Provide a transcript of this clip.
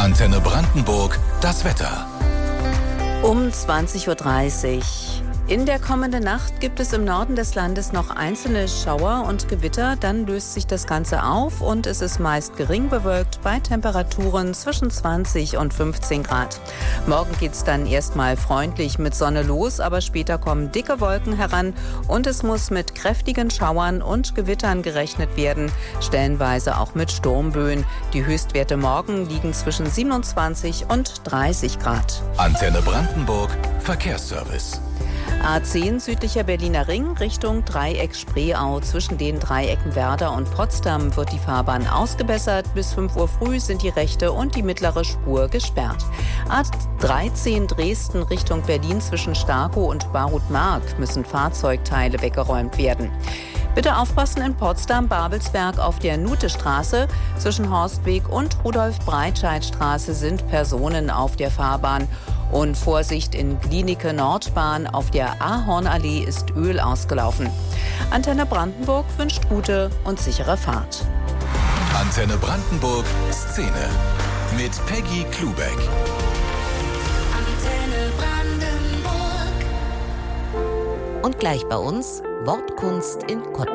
Antenne Brandenburg, das Wetter. Um 20:30 Uhr. In der kommenden Nacht gibt es im Norden des Landes noch einzelne Schauer und Gewitter. Dann löst sich das Ganze auf und es ist meist gering bewölkt bei Temperaturen zwischen 20 und 15 Grad. Morgen geht es dann erstmal freundlich mit Sonne los, aber später kommen dicke Wolken heran und es muss mit kräftigen Schauern und Gewittern gerechnet werden, stellenweise auch mit Sturmböen. Die Höchstwerte morgen liegen zwischen 27 und 30 Grad. Antenne Brandenburg, Verkehrsservice. A10 südlicher Berliner Ring Richtung Dreieck Spreeau. Zwischen den Dreiecken Werder und Potsdam wird die Fahrbahn ausgebessert. Bis 5 Uhr früh sind die rechte und die mittlere Spur gesperrt. A13 Dresden Richtung Berlin zwischen Starkow und Barut-Mark müssen Fahrzeugteile weggeräumt werden. Bitte aufpassen in Potsdam, Babelsberg auf der Nutestraße. Zwischen Horstweg und Rudolf-Breitscheid-Straße sind Personen auf der Fahrbahn. Und Vorsicht in Glienicke Nordbahn, auf der Ahornallee ist Öl ausgelaufen. Antenne Brandenburg wünscht gute und sichere Fahrt. Antenne Brandenburg Szene mit Peggy Klubeck. Antenne Brandenburg. Und gleich bei uns Wortkunst in Cottbus.